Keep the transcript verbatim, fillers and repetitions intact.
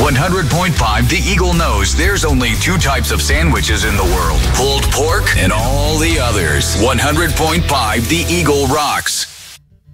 one hundred point five The Eagle knows there's only two types of sandwiches in the world: pulled pork and all the others. one hundred point five The Eagle rocks.